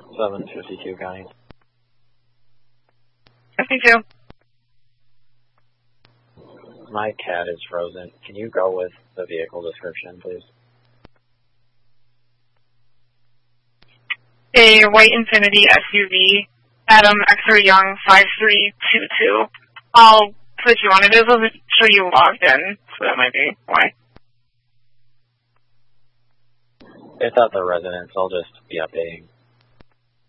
752 County. 52. My CAD is frozen. Can you go with the vehicle description, please? A white Infiniti SUV, Adam X-Ray Young 5322. I'll put you on. It doesn't show you logged in, so that might be why. It's at the residence. I'll just be updating.